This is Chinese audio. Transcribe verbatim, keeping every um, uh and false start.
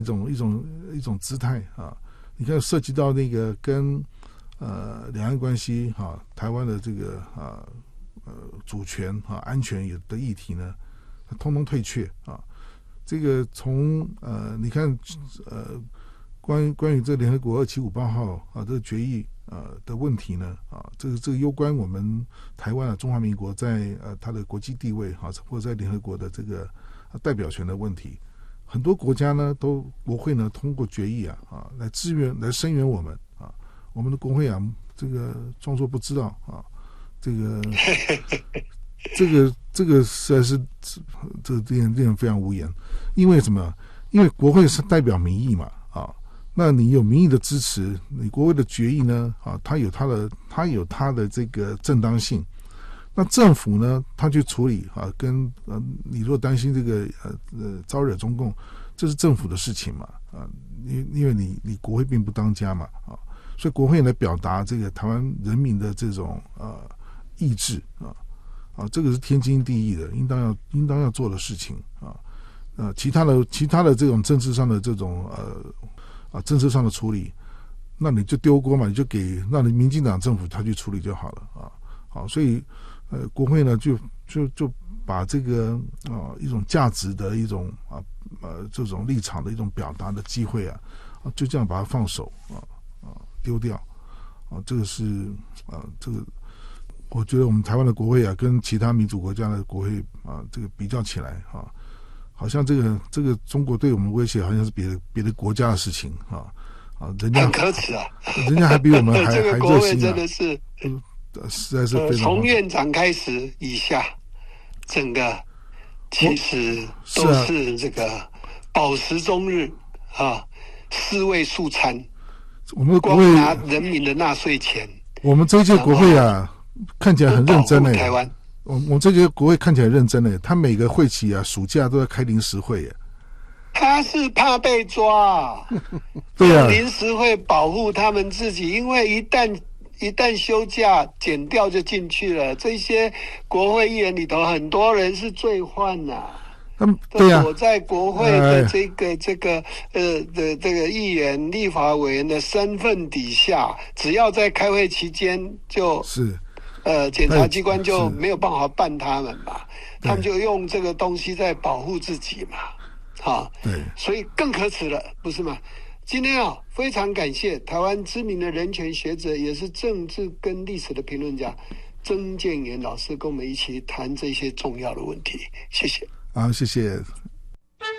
一种一种一种姿态啊。你看涉及到那个跟呃两岸关系哈、啊，台湾的这个啊呃主权啊安全有的议题呢，通通退却啊。这个从呃你看呃关于关于这联合国二七五八号啊这个决议呃的问题呢啊，这个这个攸关我们台湾啊中华民国在呃它的国际地位哈、啊，或者在联合国的这个、啊、代表权的问题。很多国家呢，都国会呢通过决议啊啊来支援、来声援我们啊。我们的国会啊，这个装作不知道啊，这个这个这个实在是这个令人令人非常无言。因为什么？因为国会是代表民意嘛啊，那你有民意的支持，你国会的决议呢啊，它有它的它有它的这个正当性。那政府呢，他去处理啊，跟呃，你若担心这个呃呃招惹中共，这是政府的事情嘛啊，因因为你你国会并不当家嘛啊，所以国会来表达这个台湾人民的这种呃意志啊啊，这个是天经地义的，应当要应当要做的事情啊呃，其他的其他的这种政治上的这种呃啊政治上的处理，那你就丢锅嘛，你就给让你民进党政府他去处理就好了啊，好，所以。呃，国会呢就就就把这个啊、呃、一种价值的一种啊呃这种立场的一种表达的机会啊啊就这样把它放手啊啊丢掉啊，这个是啊这个我觉得我们台湾的国会啊跟其他民主国家的国会啊这个比较起来啊，好像这个这个中国对我们威胁好像是别的别的国家的事情啊啊，人家很可耻啊， 人家还比我们还这个还热心啊， 真的是。 嗯实在是非常、呃、 从院长开始以下，整个其实都是这个饱食终日啊，四位素餐。 我们的国会拿人民的纳税钱， 我们这届国会啊，看起来很认真嘞。 台湾， 我我们这届国会看起来认真嘞，他每个会期啊，暑假都在开临时会耶。 他是怕被抓， 对啊， 临时会保护他们自己，因为一旦。一旦休假减掉就进去了，这些国会议员里头很多人是罪犯呐、啊。 嗯，对呀、啊， 躲在国会的这个、哎、这个呃的这个议员、立法委员的身份底下，只要在开会期间就是呃检察机关就没有办法办他们嘛，他们就用这个东西在保护自己嘛，好， 对， 所以更可耻了，不是吗？今天啊，非常感谢台湾知名的人权学者，也是政治跟历史的评论家曾建元老师，跟我们一起谈这些重要的问题。谢谢。 好，谢谢。